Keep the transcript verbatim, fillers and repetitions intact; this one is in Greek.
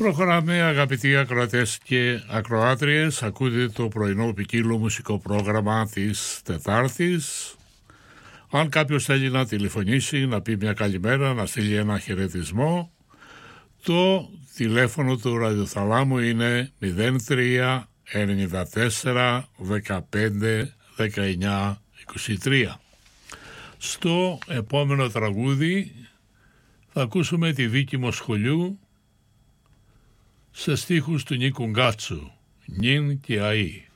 Προχωράμε, αγαπητοί ακροατές και ακροάτριες. Ακούτε το πρωινό ποικίλο μουσικό πρόγραμμα της Τετάρτης. Αν κάποιος θέλει να τηλεφωνήσει, να πει μια καλημέρα, να στείλει ένα χαιρετισμό, το τηλέφωνο του ραδιοθαλάμου είναι μηδέν τρία ενενήντα τέσσερα δεκαπέντε δεκαεννιά είκοσι τρία. Στο επόμενο τραγούδι θα ακούσουμε τη Βίκη Μοσχολιού σε στίχους του Νίκου Γκάτσου, Νιν και Αΐ.